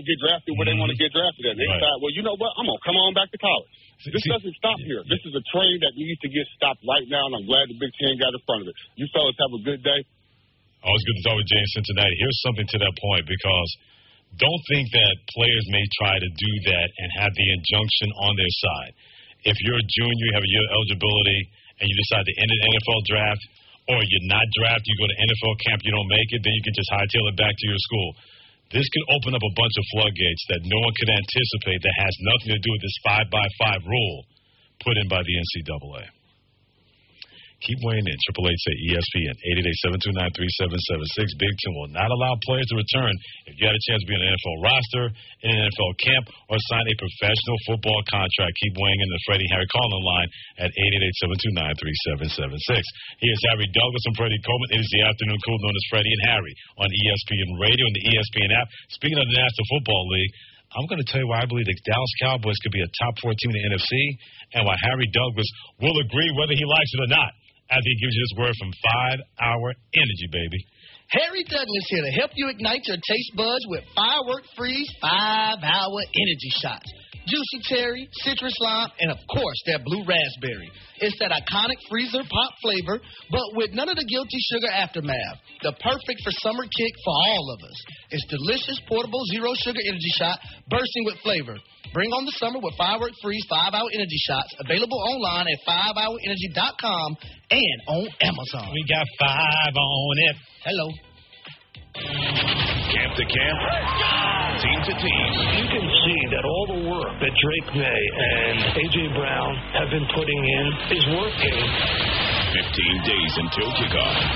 get drafted where they want to get drafted at. They decide, well, you know what? I'm going to come on back to college. This doesn't stop here. This is a train that needs to get stopped right now, and I'm glad the Big Ten got in front of it. You fellas have a good day. Always good to talk with Jay in Cincinnati. Here's something to that point, because don't think that players may try to do that and have the injunction on their side. If you're a junior, you have a year of eligibility, and you decide to end an NFL draft, or you're not drafted, you go to NFL camp, you don't make it, then you can just hightail it back to your school. This could open up a bunch of floodgates that no one could anticipate that has nothing to do with this 5x5 rule put in by the NCAA. Keep weighing in. 888-ESPN, 888-729-3776. Big Ten will not allow players to return if you had a chance to be on an NFL roster, in an NFL camp, or sign a professional football contract. Keep weighing in the Freddie Harry Collin line at 888-729-3776. Here's Harry Douglas and Freddie Coleman. It is the afternoon cool known as Freddie and Harry on ESPN Radio and the ESPN app. Speaking of the National Football League, I'm going to tell you why I believe the Dallas Cowboys could be a top 4 team in the NFC, and why Harry Douglas will agree whether he likes it or not, after he gives you this word from 5-Hour Energy, baby. Harry Douglas here to help you ignite your taste buds with Firework Freeze 5-Hour Energy Shots. Juicy cherry, citrus lime, and, of course, that blue raspberry. It's that iconic freezer pop flavor, but with none of the guilty sugar aftermath. The perfect for summer kick for all of us. It's delicious, portable, zero-sugar energy shot bursting with flavor. Bring on the summer with Firework Freeze 5-Hour Energy Shots. Available online at 5hourenergy.com and on Amazon. We got 5 on it. Hello. Camp to camp, team to team. You can see that all the work that Drake May and A.J. Brown have been putting in is working. 15 days until kickoff.